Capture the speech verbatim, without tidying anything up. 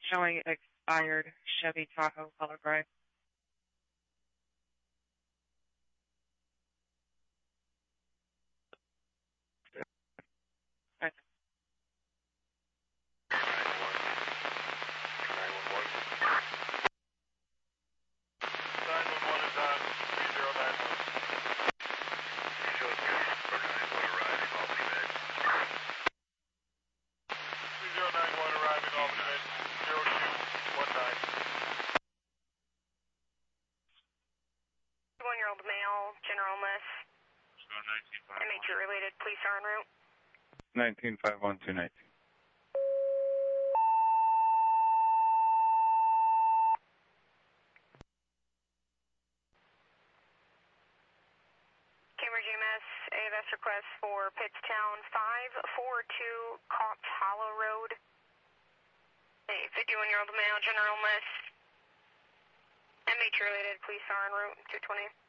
showing expired Chevy Tahoe color gray. Okay. One-year-old male, general illness. M H related, police are en route. nineteen five one two nineteen. Cambridge E M S, A F S request for Pittstown five four two Cox Hollow Road. A fifty-one-year-old male, general illness. M H related, police are en route, two twenty.